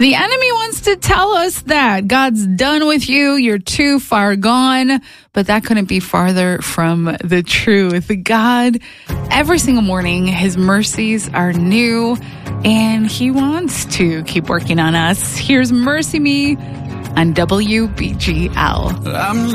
The enemy wants to tell us that God's done with you. You're too far gone. But that couldn't be farther from the truth. God, every single morning, his mercies are new, and he wants to keep working on us. Here's Mercy Me on WBGL.